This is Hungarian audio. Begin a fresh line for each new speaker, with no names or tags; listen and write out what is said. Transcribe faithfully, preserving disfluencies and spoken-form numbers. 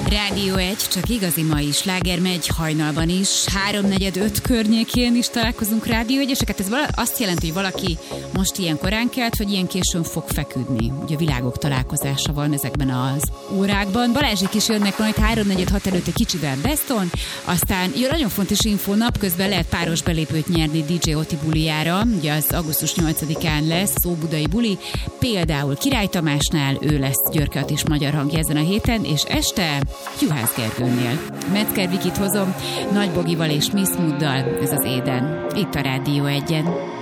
Rádió egy, csak igazi mai sláger megy hajnalban is, háromnegyed öt környékén is találkozunk Rádió egyeseket. Ez vala, azt jelenti, hogy valaki most ilyen korán kelt, vagy ilyen későn fog feküdni. Ugye a világok találkozása van ezekben az órákban. Balázsék is jönnek majd háromnegyed hat előtt egy kicsivel Beston, aztán jó, nagyon fontos info, napközben lehet páros belépőt nyerni dé dzsé Oti bulijára, ugye az augusztus nyolcadikán lesz Óbudai buli, például Király Tamásnál, ő lesz Györke Attis magyar hangja ezen a héten, és este Juhász Gergőnél. Metzger Vikit hozom, Nagy Bogival és Miss Mooddal, ez az Éden, itt a Rádió egyen.